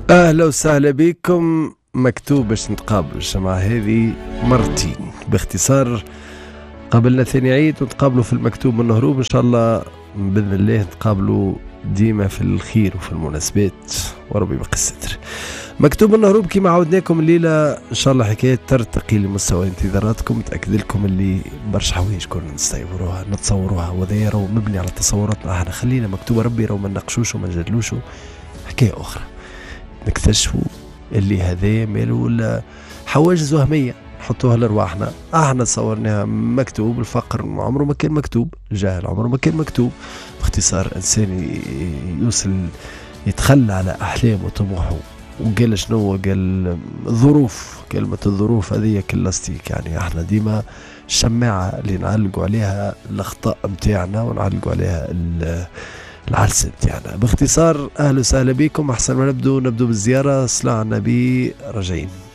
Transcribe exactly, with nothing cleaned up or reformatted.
أهلا وسهلا بكم. مكتوب باش نتقابلوا الجماعة هذه مرتين باختصار. قابلنا ثاني عيد ونتقابلوا في المكتوب من هروب إن شاء الله بإذن الله نتقابلوا ديما في الخير وفي المناسبات وربي بقي الستر. مكتوب من هروب كما عودناكم الليلة إن شاء الله حكاية ترتقي لمستوى انتظاراتكم. متأكد لكم اللي برشا حوايج كنا نستيوروها نتصوروها وذا راهو مبني على تصوراتنا احنا. خلينا مكتوب ربي راهو ما نناقشوش وما نجادلوش حكاية أخرى نكتشفوا اللي هذا ماله ولا حواجز وهمية نحطوها لرواحنا. احنا صورناها مكتوب. الفقر عمره ما كان مكتوب، الجهل عمره ما كان مكتوب. باختصار انسان يوصل يتخلى على احلامه وطموحه وقال شنو قال الظروف. كلمة الظروف هذه كلاستيك يعني احنا ديما الشماعة اللي نعلقوا عليها الاخطاء متاعنا ونعلقوا عليها العرس متاعنا. باختصار اهلا وسهلا بكم. احسن ما نبدو نبدو بالزيارة. صلاة على النبي راجعين.